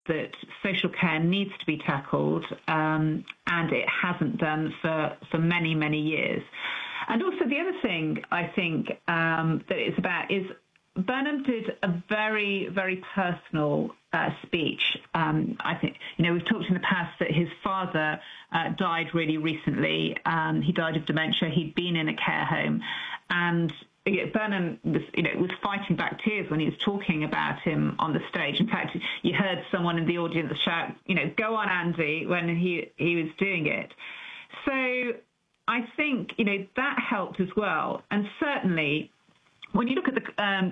that social care needs to be tackled, and it hasn't done for many, many years. And also the other thing I think that it's about is Burnham did a very, very personal speech. I think, we've talked in the past that his father died really recently. He died of dementia. He'd been in a care home. And Burnham was fighting back tears when he was talking about him on the stage. In fact, you heard someone in the audience shout, "Go on, Andy," when he was doing it. So I think, that helped as well. And certainly, when you look at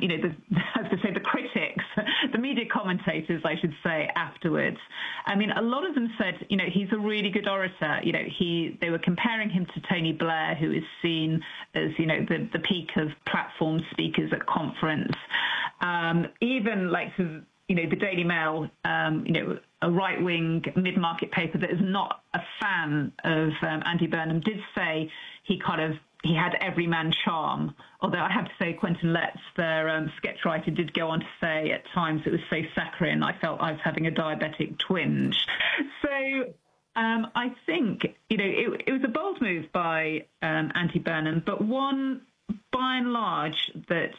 the critics, the media commentators, I should say, afterwards, I mean, a lot of them said, he's a really good orator. They were comparing him to Tony Blair, who is seen as, the peak of platform speakers at conference. Even the Daily Mail, a right-wing mid-market paper that is not a fan of Andy Burnham, did say he had everyman charm, although I have to say Quentin Letts, their sketch writer, did go on to say at times it was so saccharine I felt I was having a diabetic twinge. So I think, it was a bold move by Andy Burnham, but one, by and large, that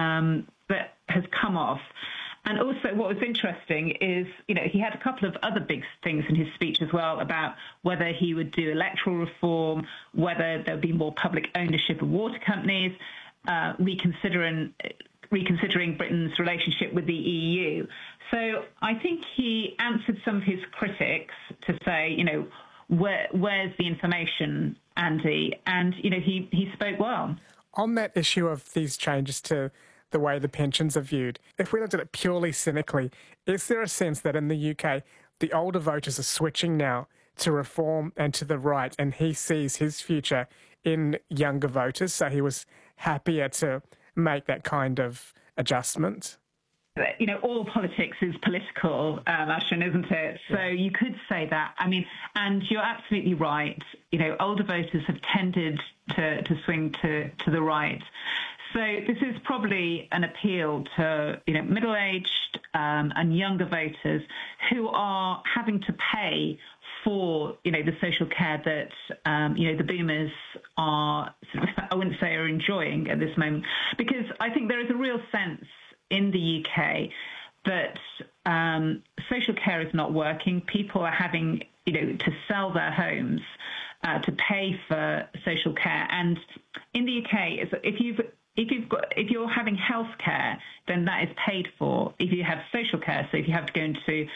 has come off. And also what was interesting is, he had a couple of other big things in his speech as well about whether he would do electoral reform, whether there would be more public ownership of water companies, reconsidering Britain's relationship with the EU. So I think he answered some of his critics to say, where's the information, Andy? And, he spoke well. On that issue of these changes to the way the pensions are viewed, if we looked at it purely cynically, is there a sense that in the UK, the older voters are switching now to reform and to the right, and he sees his future in younger voters, so he was happier to make that kind of adjustment? All politics is political, Ashton, isn't it? So you could say that. I mean, and you're absolutely right. Older voters have tended to swing to the right. So this is probably an appeal to, middle-aged and younger voters who are having to pay for, the social care that, the boomers are, I wouldn't say are enjoying at this moment. Because I think there is a real sense in the UK that social care is not working. People are having, to sell their homes to pay for social care. And in the UK, if you're having health care, then that is paid for. If you have social care, so if you have to go into,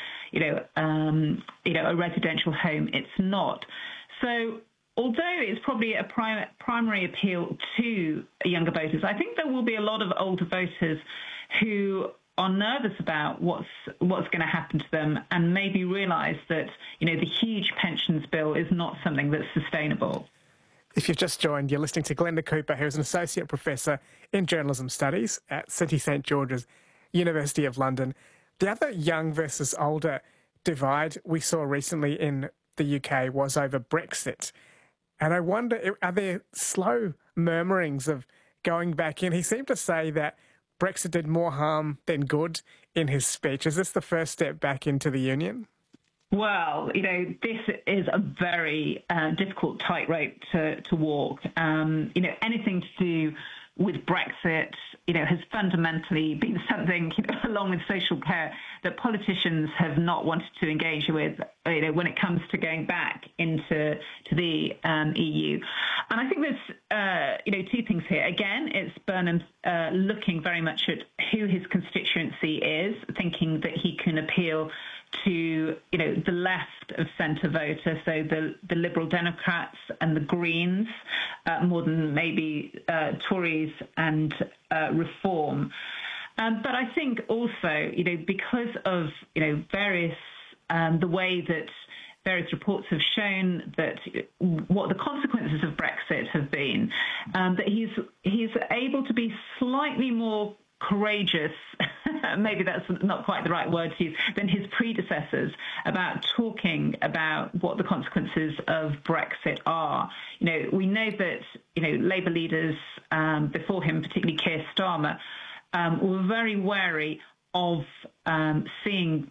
a residential home, it's not. So although it's probably a primary appeal to younger voters, I think there will be a lot of older voters who are nervous about what's going to happen to them and maybe realise that, the huge pensions bill is not something that's sustainable. If you've just joined, you're listening to Glenda Cooper, who's an Associate Professor in Journalism Studies at City St George's, University of London. The other young versus older divide we saw recently in the UK was over Brexit. And I wonder, are there slow murmurings of going back in? He seemed to say that Brexit did more harm than good in his speech. Is this the first step back into the Union? Well, this is a very difficult tightrope to walk. Anything to do with Brexit, has fundamentally been something, along with social care, that politicians have not wanted to engage with, when it comes to going back into the EU. And I think there's, two things here. Again, it's Burnham looking very much at who his constituency is, thinking that he can appeal to, the left of centre voter, so the Liberal Democrats and the Greens, more than maybe Tories and Reform. But I think also, because of, various, the way that various reports have shown that what the consequences of Brexit have been, that he's able to be slightly more courageous, maybe that's not quite the right word to use, than his predecessors about talking about what the consequences of Brexit are. We know that, Labour leaders before him, particularly Keir Starmer, were very wary of seeming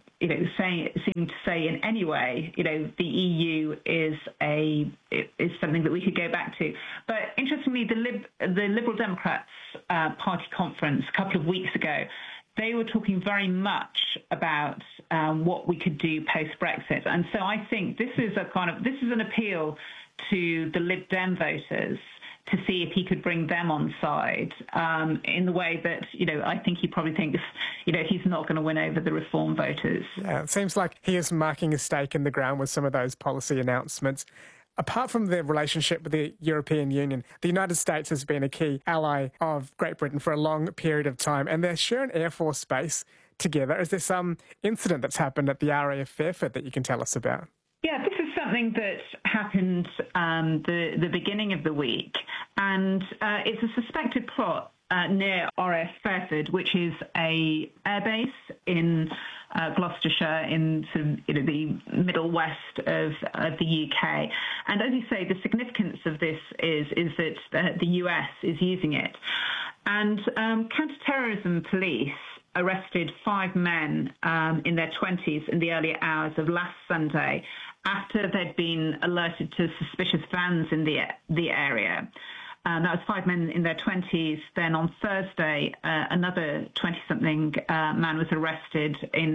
to say in any way, the EU is something that we could go back to. But interestingly, the Liberal Democrats Party conference a couple of weeks ago, they were talking very much about what we could do post-Brexit. And so I think this is an appeal to the Lib Dem voters to see if he could bring them on side in the way that, I think he probably thinks, he's not going to win over the Reform voters. Yeah, it seems like he is marking a stake in the ground with some of those policy announcements. Apart from the relationship with the European Union, the United States has been a key ally of Great Britain for a long period of time, and they share an Air Force base together. Is there some incident that's happened at the RAF Fairford that you can tell us about? Yeah, this is something that happened the beginning of the week, and it's a suspected plot near RAF Fairford, which is a airbase in Gloucestershire, in sort of the middle west of the UK. And as you say, the significance of this is that the US is using it. And counter-terrorism police arrested 5 men in their 20s in the earlier hours of last Sunday after they'd been alerted to suspicious vans in the area. That was 5 men in their 20s. Then on Thursday, another 20-something man was arrested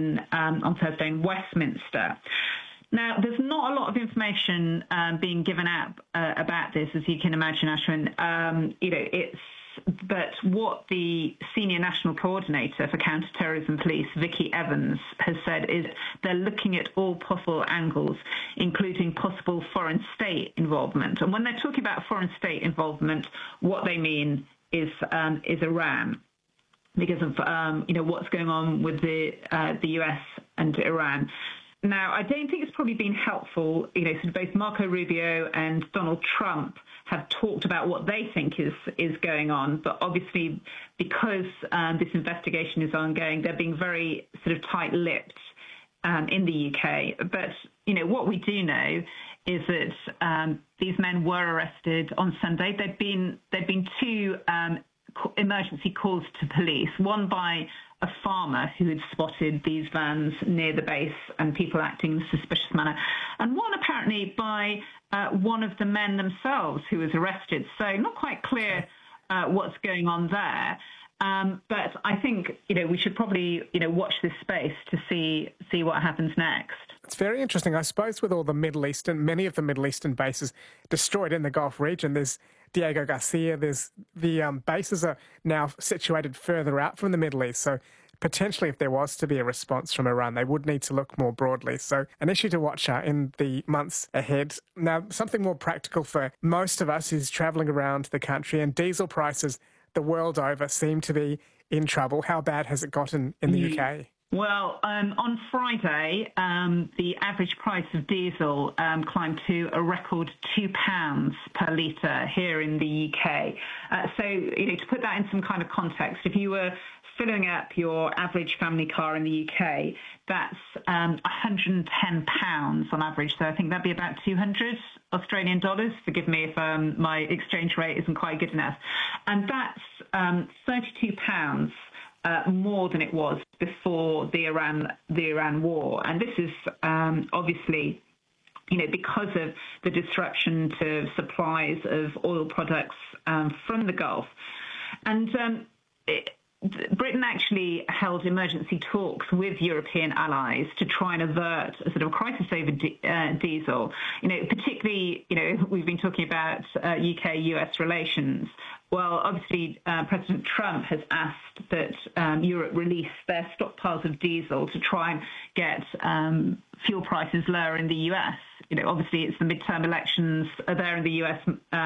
on Thursday in Westminster. Now, there's not a lot of information being given out about this, as you can imagine, Ashwin. But what the Senior National Coordinator for Counter-Terrorism Police, Vicky Evans, has said is they're looking at all possible angles, including possible foreign state involvement. And when they're talking about foreign state involvement, what they mean is Iran, because of what's going on with the US and Iran. Now, I don't think it's probably been helpful. Sort of both Marco Rubio and Donald Trump have talked about what they think is going on, but obviously because this investigation is ongoing, they're being very sort of tight-lipped in the UK. But what we do know is that these men were arrested on Sunday. There'd been 2 emergency calls to police, one by a farmer who had spotted these vans near the base and people acting in a suspicious manner, and one apparently by one of the men themselves who was arrested. So not quite clear what's going on there. But I think, we should probably, watch this space to see what happens next. It's very interesting. I suppose with all the many of the Middle Eastern bases destroyed in the Gulf region, there's Diego Garcia, there's the bases are now situated further out from the Middle East. So potentially if there was to be a response from Iran, they would need to look more broadly. So an issue to watch out in the months ahead. Now, something more practical for most of us is travelling around the country, and diesel prices the world over seem to be in trouble. How bad has it gotten in the UK? Well, on Friday, the average price of diesel climbed to a record £2 per litre here in the UK. So, to put that in some kind of context, if you were filling up your average family car in the UK, that's £110 on average. So I think that'd be about 200 Australian dollars. Forgive me if my exchange rate isn't quite good enough. And that's £32 more than it was before the Iran war. And this is obviously, because of the disruption to supplies of oil products from the Gulf. And Britain actually held emergency talks with European allies to try and avert a sort of crisis over diesel. Particularly, we've been talking about UK-US relations. Well, obviously, President Trump has asked that Europe release their stockpiles of diesel to try and get fuel prices lower in the US. Obviously, it's the midterm elections are there in the US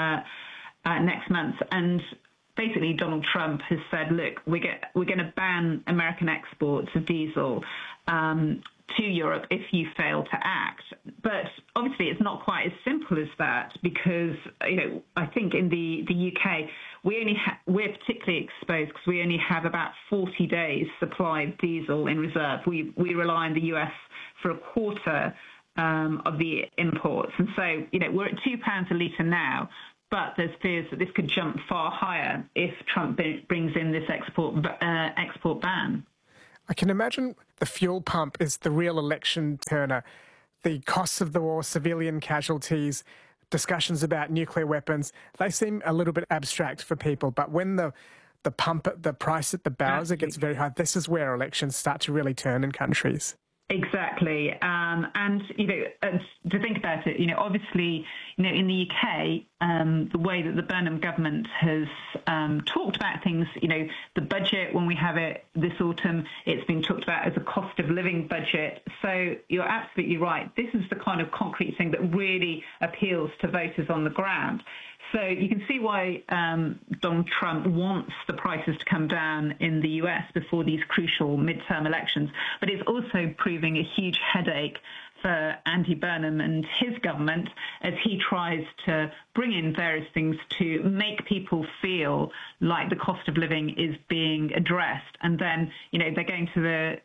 next month, and basically Donald Trump has said, look, we're going to ban American exports of diesel to Europe if you fail to act. But obviously it's not quite as simple as that, because, I think in the UK, we're particularly exposed because we only have about 40 days supply of diesel in reserve. We rely on the US for a quarter of the imports. And so, we're at £2 a litre now, but there's fears that this could jump far higher if Trump brings in this export ban. I can imagine the fuel pump is the real election turner. The costs of the war, civilian casualties, discussions about nuclear weapons, they seem a little bit abstract for people. But when the price at the bowser gets very high, this is where elections start to really turn in countries. Exactly. And, to think about it, obviously, in the UK, the way that the Burnham government has talked about things, the budget, when we have it this autumn, it's been talked about as a cost of living budget. So you're absolutely right. This is the kind of concrete thing that really appeals to voters on the ground. So you can see why Donald Trump wants the prices to come down in the US before these crucial midterm elections. But it's also proving a huge headache for Andy Burnham and his government as he tries to bring in various things to make people feel like the cost of living is being addressed. And then, they're going to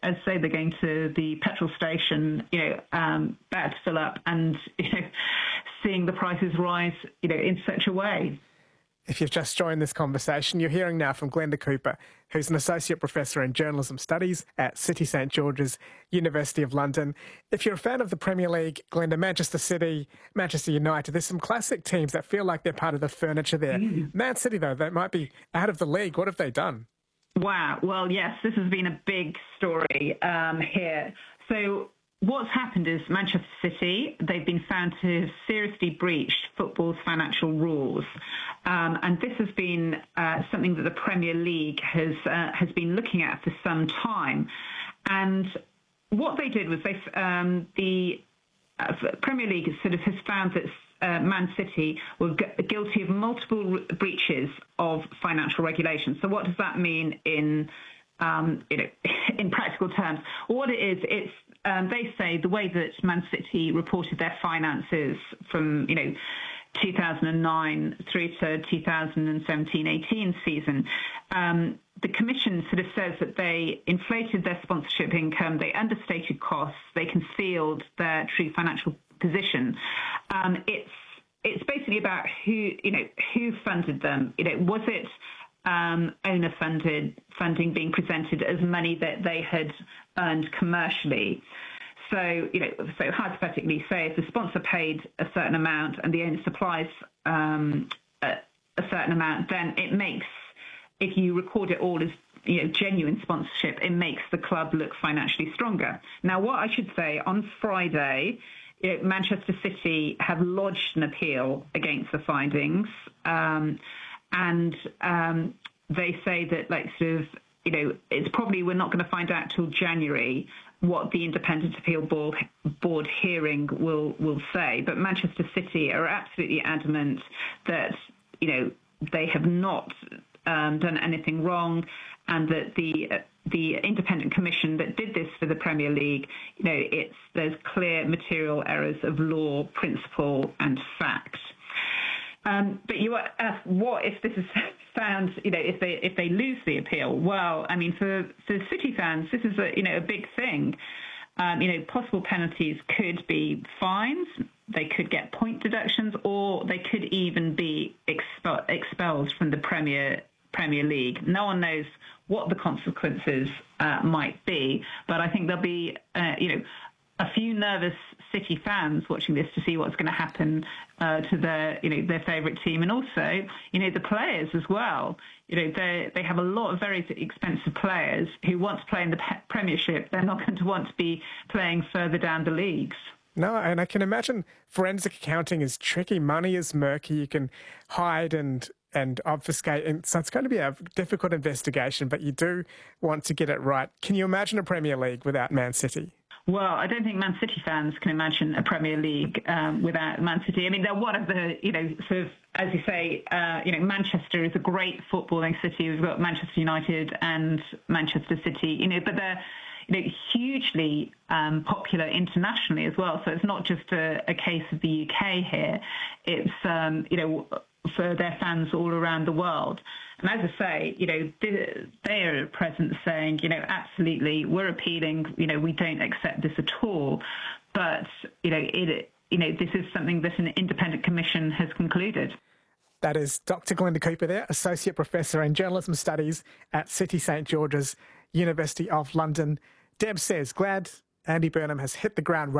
the petrol station, about to fill up and, seeing the prices rise, in such a way. If you've just joined this conversation, you're hearing now from Glenda Cooper, who's an Associate Professor in Journalism Studies at City St George's, University of London. If you're a fan of the Premier League, Glenda, Manchester City, Manchester United, there's some classic teams that feel like they're part of the furniture there. Man City, though, they might be out of the league. What have they done? Wow. Well, yes, this has been a big story here. So what's happened is Manchester City, they've been found to have seriously breached football's financial rules. And this has been something that the Premier League has been looking at for some time. And what they did was the Premier League has found that Man City were guilty of multiple breaches of financial regulations. So what does that mean in practical terms? What it is, it's they say the way that Man City reported their finances from 2009 through to 2017-18 season, the Commission sort of says that they inflated their sponsorship income, they understated costs, they concealed their true financial position. It's basically about who funded them. Was it owner funding being presented as money that they had earned commercially? So, so hypothetically, say if the sponsor paid a certain amount and the owner supplies a certain amount, then it makes, if you record it all as genuine sponsorship, it makes the club look financially stronger. Now, what I should say, on Friday, Manchester City have lodged an appeal against the findings, and they say that, it's probably we're not going to find out till January what the Independent Appeal Board hearing will say. But Manchester City are absolutely adamant that, they have not done anything wrong, and that the independent commission that did this for the Premier League, there's clear material errors of law, principle and fact. But you ask, what if this is found, if they lose the appeal? Well, I mean, for City fans, this is a big thing. Possible penalties could be fines, they could get point deductions, or they could even be expelled from the Premier League. No one knows what the consequences might be, but I think there'll be, a few nervous City fans watching this to see what's going to happen to their favourite team, and also, the players as well. They have a lot of very expensive players who want to play in the Premiership. They're not going to want to be playing further down the leagues. No, and I can imagine forensic accounting is tricky. Money is murky. You can hide and obfuscate. And so it's going to be a difficult investigation, but you do want to get it right. Can you imagine a Premier League without Man City? Well, I don't think Man City fans can imagine a Premier League without Man City. I mean, they're one of the, sort of, as you say, Manchester is a great footballing city. We've got Manchester United and Manchester City, but they're, hugely popular internationally as well. So it's not just a case of the UK here. It's, for their fans all around the world. And as I say, they are at present saying, absolutely, we're appealing, we don't accept this at all. But, this is something that an independent commission has concluded. That is Dr. Glenda Cooper there, Associate Professor in Journalism Studies at City St George's, University of London. Deb says, glad Andy Burnham has hit the ground running.